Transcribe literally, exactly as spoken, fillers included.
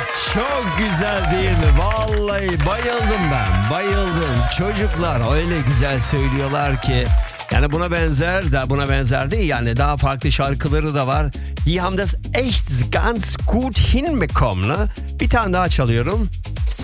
Çok güzel değil mi? Vallahi bayıldım ben. Bayıldım. Çocuklar öyle güzel söylüyorlar ki. Yani buna benzer da buna benzer değil, yani daha farklı şarkıları da var. Die haben das echt ganz gut hinbekommen. Bir tane daha çalıyorum.